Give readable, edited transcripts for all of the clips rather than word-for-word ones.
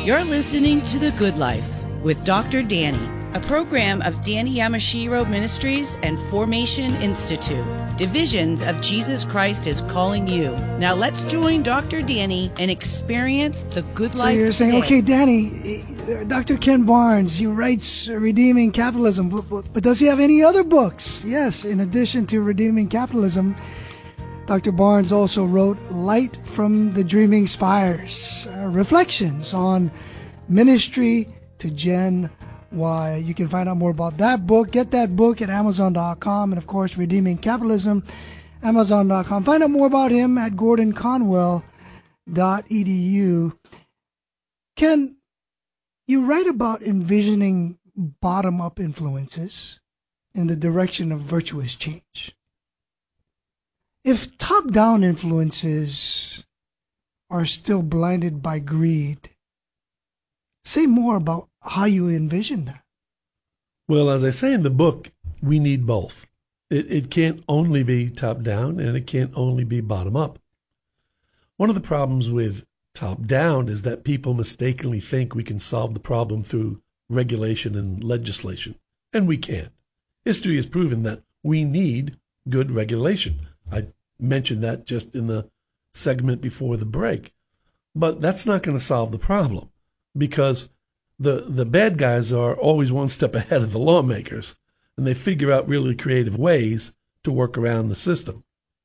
You're listening to The Good Life with Dr. Danny, a program of Danny Yamashiro Ministries and Formation Institute. Divisions of Jesus Christ is calling you. Now let's join Dr. Danny and experience the good life. So you're saying, today. okay, Danny, Dr. Ken Barnes, he writes Redeeming Capitalism, but does he have any other books? Yes, in addition to Redeeming Capitalism, Dr. Barnes also wrote Light from the Dreaming Spires, reflections on ministry to Gen Y. You can find out more about that book. Get that book at Amazon.com, and of course, Redeeming Capitalism, Amazon.com. Find out more about him at GordonConwell.edu. Ken, you write about envisioning bottom-up influences in the direction of virtuous change. If top-down influences are still blinded by greed, say more about how you envision that. Well, as I say in the book, we need both. It can't only be top-down, and it can't only be bottom-up. One of the problems with top-down is that people mistakenly think we can solve the problem through regulation and legislation, and we can't. History has proven that we need good regulation. I mentioned that just in the segment before the break. But that's not going to solve the problem, because the bad guys are always one step ahead of the lawmakers, and they figure out really creative ways to work around the system.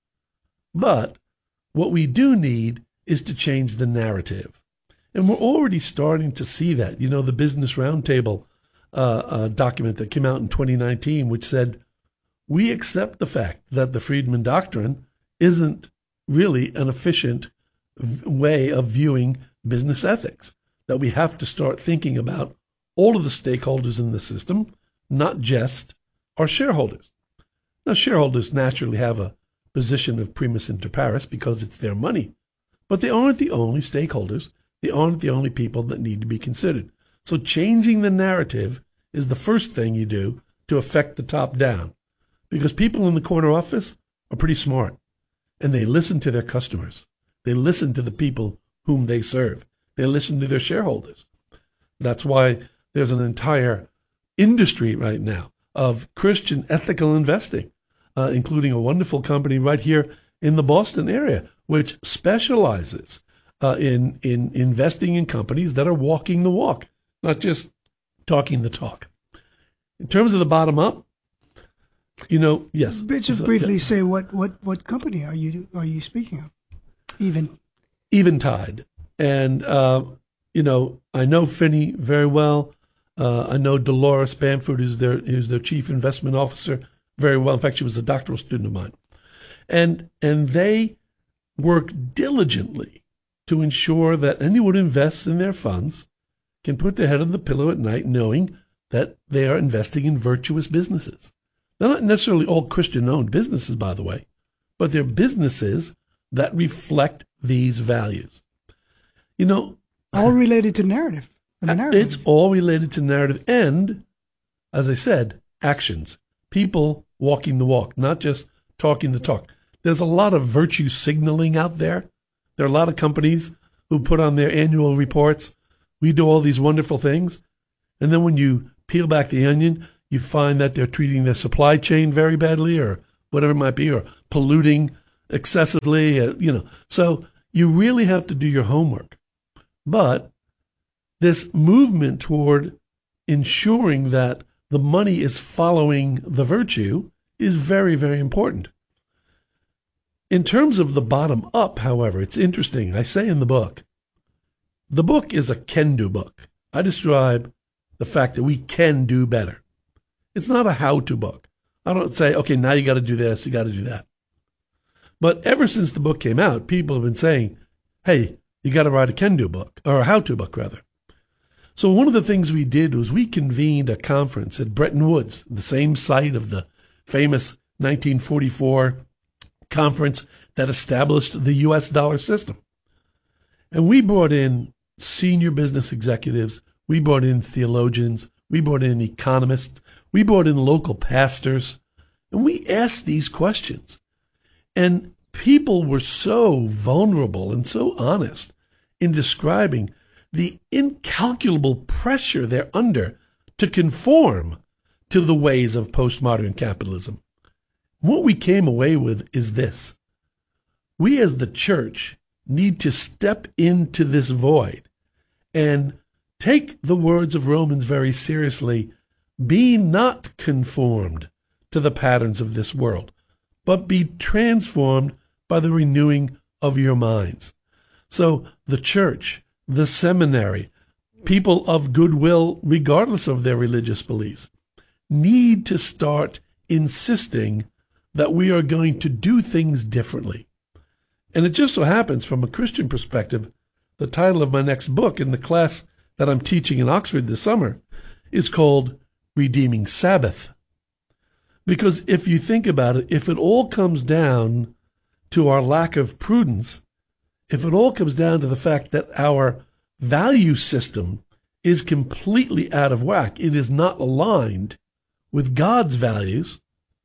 But what we do need is to change the narrative. And we're already starting to see that. You know, the Business Roundtable document that came out in 2019, which said, we accept the fact that the Friedman Doctrine isn't really an efficient way of viewing business ethics, that we have to start thinking about all of the stakeholders in the system, not just our shareholders. Now, shareholders naturally have a position of primus inter pares because it's their money, but they aren't the only stakeholders. They aren't the only people that need to be considered. So changing the narrative is the first thing you do to affect the top down, because people in the corner office are pretty smart, and they listen to their customers. They listen to the people whom they serve. They listen to their shareholders. That's why there's an entire industry right now of Christian ethical investing, including a wonderful company right here in the Boston area, which specializes in investing in companies that are walking the walk, not just talking the talk. In terms of the bottom up, you know, yes. Just briefly say what company are you speaking of? Eventide. And, you know, I know Finney very well. I know Dolores Bamford, who's their chief investment officer, very well. In fact, she was a doctoral student of mine. And they work diligently to ensure that anyone who invests in their funds can put their head on the pillow at night knowing that they are investing in virtuous businesses. They're not necessarily all Christian-owned businesses, by the way, but they're businesses that reflect these values. You know, all related to narrative. It's all related to narrative and, as I said, actions. People walking the walk, not just talking the talk. There's a lot of virtue signaling out there. There are a lot of companies who put on their annual reports, we do all these wonderful things. And then when you peel back the onion, you find that they're treating their supply chain very badly or whatever it might be, or polluting excessively, you know. So you really have to do your homework. But this movement toward ensuring that the money is following the virtue is very, very important. In terms of the bottom up, however, it's interesting. I say in the book is a can-do book. I describe the fact that we can do better. It's not a how-to book. I don't say, okay, now you got to do this, you got to do that. But ever since the book came out, people have been saying, hey, you got to write a can-do book, or a how-to book, rather. So one of the things we did was we convened a conference at Bretton Woods, the same site of the famous 1944 conference that established the U.S. dollar system. And we brought in senior business executives, we brought in theologians, we brought in economists, we brought in local pastors, and we asked these questions. And people were so vulnerable and so honest in describing the incalculable pressure they're under to conform to the ways of postmodern capitalism. What we came away with is this. We as the church need to step into this void and take the words of Romans very seriously. Be not conformed to the patterns of this world, but be transformed by the renewing of your minds. So the church, the seminary, people of goodwill, regardless of their religious beliefs, need to start insisting that we are going to do things differently. And it just so happens, from a Christian perspective, the title of my next book in the class that I'm teaching in Oxford this summer is called Redeeming Sabbath. Because if you think about it, if it all comes down to our lack of prudence, if it all comes down to the fact that our value system is completely out of whack, it is not aligned with God's values,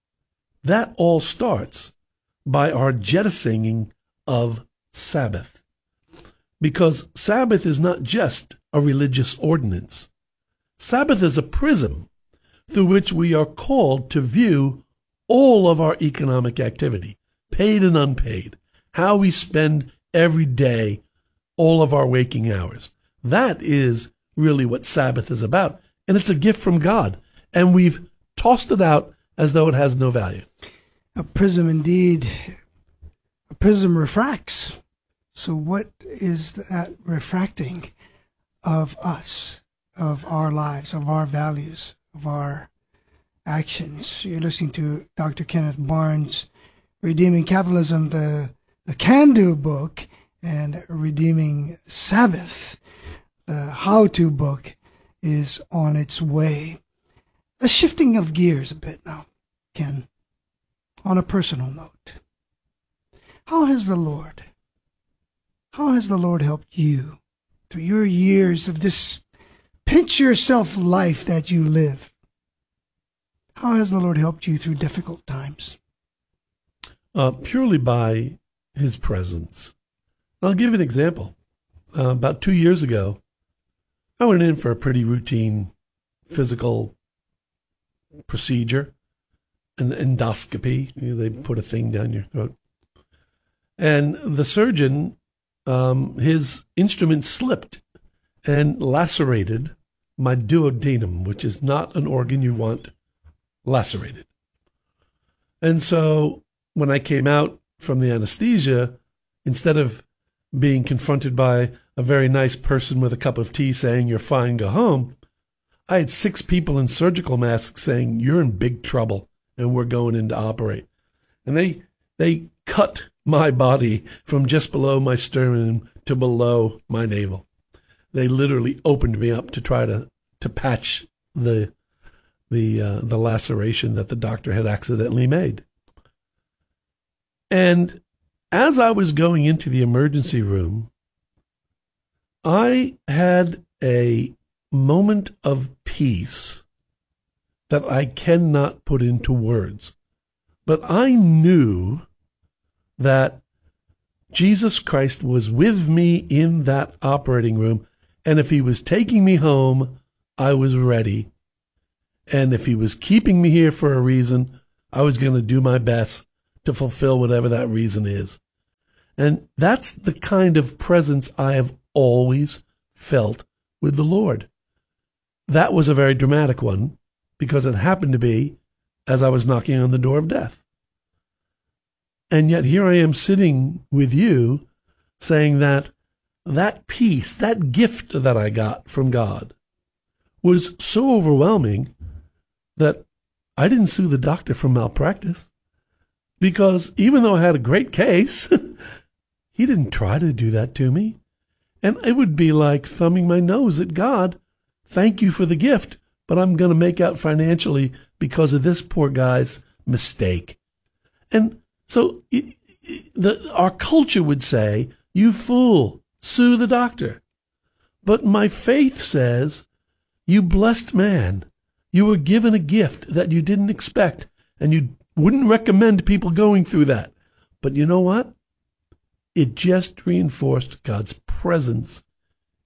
that all starts by our jettisoning of Sabbath. Because Sabbath is not just a religious ordinance. Sabbath is a prism through which we are called to view all of our economic activity, paid and unpaid, how we spend every day all of our waking hours. That is really what Sabbath is about. And it's a gift from God. And we've tossed it out as though it has no value. A prism indeed. A prism refracts. So what is that refracting of us, of our lives, of our values, of our actions? You're listening to Dr. Kenneth Barnes, Redeeming Capitalism, the can-do book, and Redeeming Sabbath, the how-to book, is on its way. A shifting of gears a bit now, Ken, on a personal note. How has the Lord helped you through your years of this pinch-yourself life that you live? How has the Lord helped you through difficult times? Purely by his presence. I'll give you an example. About 2 years ago, I went in for a pretty routine physical procedure, an endoscopy. They put a thing down your throat. And the surgeon, his instrument slipped and lacerated my duodenum, which is not an organ you want lacerated. And so when I came out from the anesthesia, instead of being confronted by a very nice person with a cup of tea saying, "You're fine, go home," I had 6 people in surgical masks saying, "You're in big trouble and we're going in to operate." And they cut my body from just below my sternum to below my navel. They literally opened me up to try to patch the laceration that the doctor had accidentally made. And as I was going into the emergency room, I had a moment of peace that I cannot put into words. But I knew that Jesus Christ was with me in that operating room, and if he was taking me home, I was ready. And if he was keeping me here for a reason, I was going to do my best to fulfill whatever that reason is. And that's the kind of presence I have always felt with the Lord. That was a very dramatic one, because it happened to be as I was knocking on the door of death. And yet here I am sitting with you saying that peace, that gift that I got from God was so overwhelming that I didn't sue the doctor for malpractice, because even though I had a great case, he didn't try to do that to me. And it would be like thumbing my nose at God. Thank you for the gift, but I'm going to make out financially because of this poor guy's mistake. And so our culture would say, "You fool, sue the doctor." But my faith says, "You blessed man, you were given a gift that you didn't expect, and you wouldn't recommend people going through that. But you know what? It just reinforced God's presence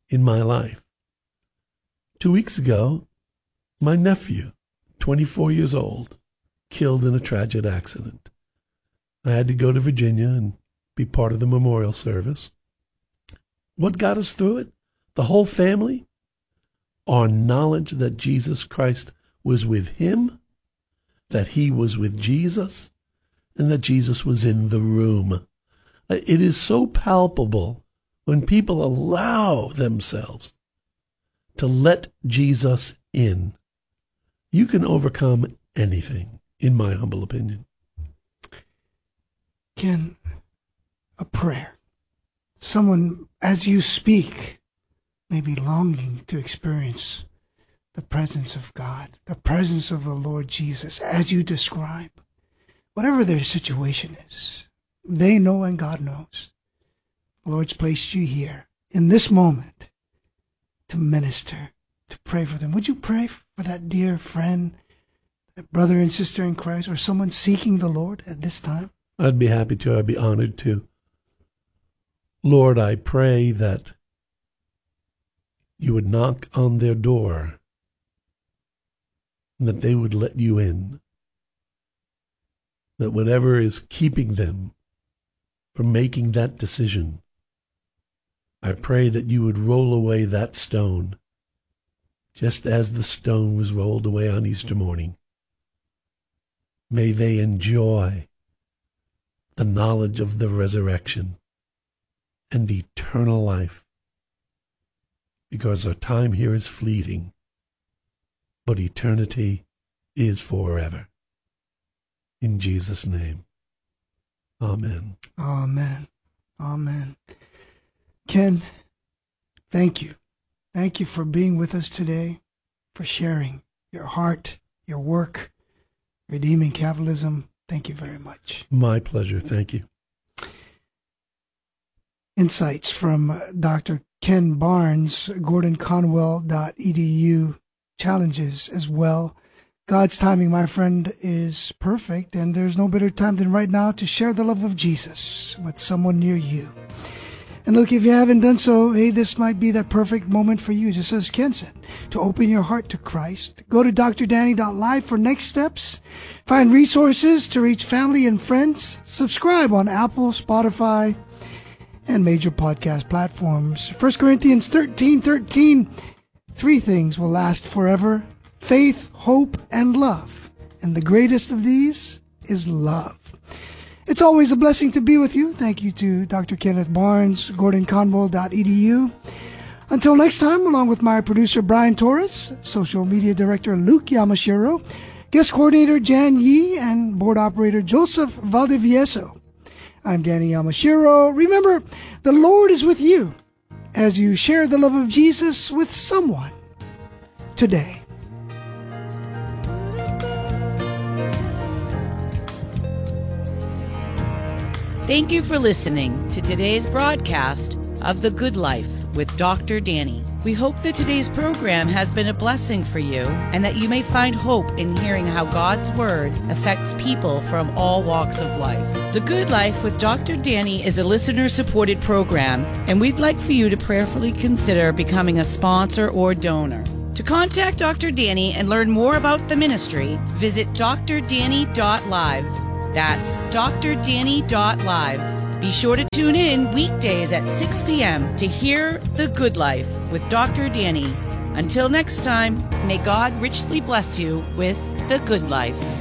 in my life. 2 weeks ago, my nephew, 24 years old, killed in a tragic accident. I had to go to Virginia and be part of the memorial service. What got us through it? The whole family? Our knowledge that Jesus Christ was with him, that he was with Jesus, and that Jesus was in the room. It is so palpable when people allow themselves to let Jesus in. You can overcome anything, in my humble opinion. Ken, a prayer. Someone, as you speak, may be longing to experience the presence of God, the presence of the Lord Jesus, as you describe. Whatever their situation is, they know and God knows. The Lord's placed you here in this moment to minister, to pray for them. Would you pray for that dear friend, that brother and sister in Christ, or someone seeking the Lord at this time? I'd be happy to. I'd be honored to. Lord, I pray that you would knock on their door and that they would let you in. That whatever is keeping them from making that decision, I pray that you would roll away that stone, just as the stone was rolled away on Easter morning. May they enjoy the knowledge of the resurrection and eternal life, because our time here is fleeting, but eternity is forever. In Jesus' name, amen. Amen. Amen. Ken, thank you. Thank you for being with us today, for sharing your heart, your work, redeeming capitalism. Thank you very much. My pleasure. Thank you. Insights from Dr. Ken Barnes, GordonConwell.edu challenges as well. God's timing, my friend, is perfect, and there's no better time than right now to share the love of Jesus with someone near you. And look, if you haven't done so, hey, this might be that perfect moment for you, just as Ken said, to open your heart to Christ. Go to drdanny.live for next steps. Find resources to reach family and friends. Subscribe on Apple, Spotify, and major podcast platforms. 1 Corinthians 13:13, 3 things will last forever: faith, hope, and love. And the greatest of these is love. It's always a blessing to be with you. Thank you to Dr. Kenneth Barnes, GordonConwell.edu. Until next time, along with my producer, Brian Torres, social media director, Luke Yamashiro, guest coordinator, Jan Yee, and board operator, Joseph Valdivieso. I'm Danny Yamashiro. Remember, the Lord is with you as you share the love of Jesus with someone today. Thank you for listening to today's broadcast of The Good Life with Dr. Danny. We hope that today's program has been a blessing for you and that you may find hope in hearing how God's Word affects people from all walks of life. The Good Life with Dr. Danny is a listener-supported program, and we'd like for you to prayerfully consider becoming a sponsor or donor. To contact Dr. Danny and learn more about the ministry, visit drdanny.live. That's drdanny.live. Be sure to tune in weekdays at 6 p.m. to hear The Good Life with Dr. Danny. Until next time, may God richly bless you with The Good Life.